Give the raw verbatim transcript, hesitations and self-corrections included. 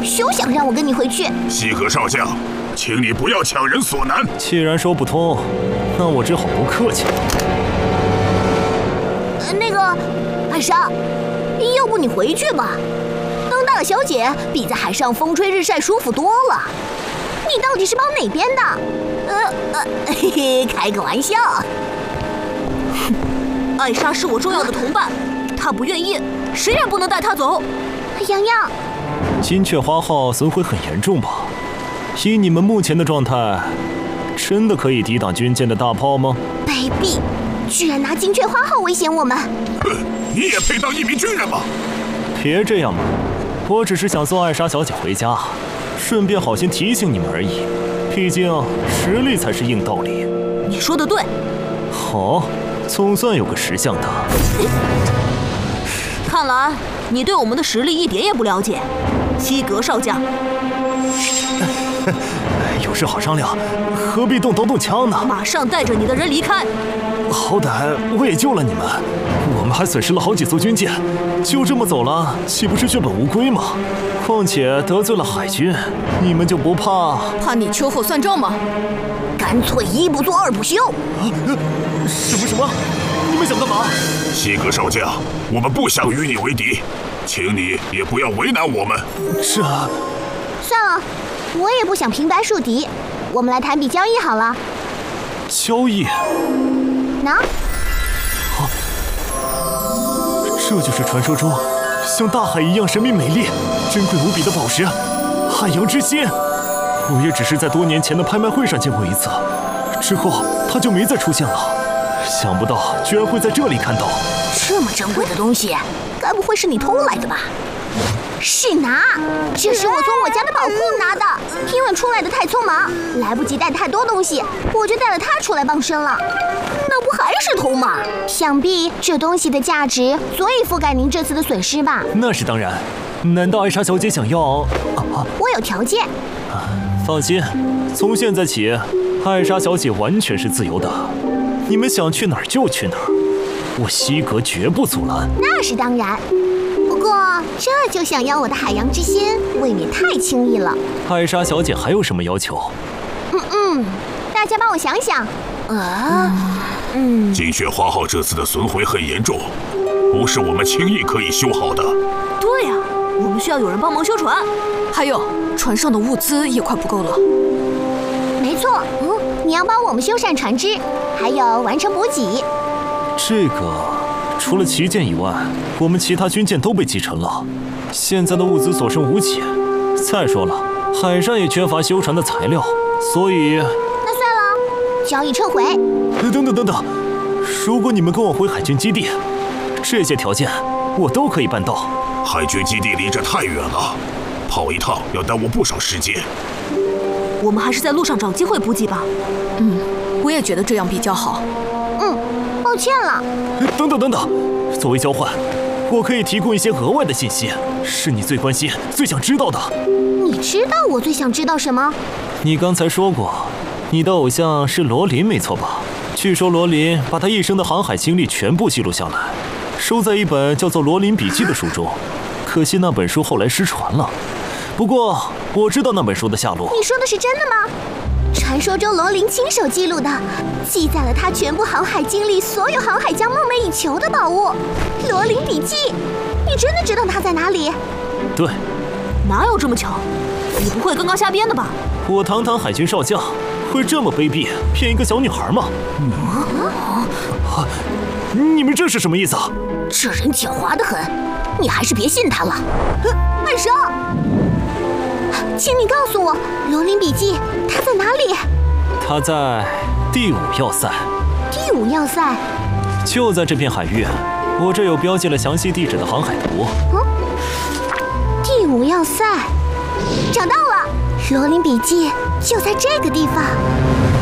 休想让我跟你回去！ 西阁少将，请你不要强人所难。 既然说不通，那我只好不客气了。 呃，那个，海沙，要不你回去吧？当大小姐比在海上风吹日晒舒服多了。你到底是帮哪边的？呃呃，嘿嘿，开个玩笑。 艾莎是我重要的同伴，她不愿意，谁也不能带她走。 洋洋， 金雀花号损毁很严重吧？以你们目前的状态，真的可以抵挡军舰的大炮吗？ 卑鄙！居然拿金雀花号威胁我们！ 哼，你也配当一名军人吗？ 别这样嘛，我只是想送艾莎小姐回家，顺便好心提醒你们而已。毕竟实力才是硬道理。 你说的对。 好，总算有个识相的。 看来你对我们的实力一点也不了解，西阁少将。 有事好商量，何必动刀动枪呢？ 马上带着你的人离开。 好歹我也救了你们，我们还损失了好几艘军舰，就这么走了，岂不是血本无归吗？况且得罪了海军，你们就不怕？ 怕你秋后算账吗？ 干脆一不做二不休。 啊、什么什么？你们想干嘛？ 西阁少将，我们不想与你为敌，请你也不要为难我们。 这…… 算了，我也不想平白树敌，我们来谈笔交易好了。 交易？ 喏。 啊，这就是传说中像大海一样神秘美丽、珍贵无比的宝石——海洋之心。我也只是在多年前的拍卖会上见过一次，之后它就没再出现了。想不到居然会在这里看到这么珍贵的东西，该不会是你偷来的吧？是拿，这是我从我家的宝库拿的，因为出来的太匆忙，来不及带太多东西，我就带了它出来傍身了。那不还是偷吗？想必这东西的价值足以覆盖您这次的损失吧？ 那是当然。难道艾莎小姐想要……啊， 我有条件。 放心，从现在起，艾莎小姐完全是自由的，你们想去哪儿就去哪儿，我西阁绝不阻拦。 那是当然。不过这就想要我的海洋之心，未免太轻易了。 艾莎小姐还有什么要求？ 嗯嗯，大家帮我想想。啊， 嗯，金雀花号这次的损毁很严重，不是我们轻易可以修好的。 对呀、啊，我们需要有人帮忙修船，还有船上的物资也快不够了。 没错，嗯，你要帮我们修缮船只，还有完成补给。 这个。除了旗舰以外，我们其他军舰都被击沉了，现在的物资所剩无几。再说了，海上也缺乏修船的材料，所以…… 那算了，交易撤回。 等等等等，如果你们跟我回海军基地，这些条件我都可以办到。 海军基地离这太远了，跑一趟要耽误不少时间。 我们还是在路上找机会补给吧。 嗯，我也觉得这样比较好。 嗯。抱歉了。 等等等等，作为交换，我可以提供一些额外的信息，是你最关心、最想知道的。 你知道我最想知道什么？ 你刚才说过，你的偶像是罗琳，没错吧？据说罗琳把他一生的航海经历全部记录下来，收在一本叫做《罗琳笔记》的书中。可惜那本书后来失传了。不过我知道那本书的下落。 你说的是真的吗？传说中罗琳亲手记录的，记载了他全部航海经历，所有航海家梦寐以求的宝物——罗琳笔记。你真的知道它在哪里？ 对。 哪有这么巧？你不会刚刚瞎编的吧？ 我堂堂海军少将，会这么卑鄙，骗一个小女孩吗？啊！你们这是什么意思啊？ 这人狡猾得很，你还是别信他了。艾莎，请你告诉我，罗琳笔记它在哪里？ 它在第五要塞。 第五要塞就在这片海域，我这有标记了详细地址的航海图。 嗯，第五要塞，找到了，罗琳笔记就在这个地方。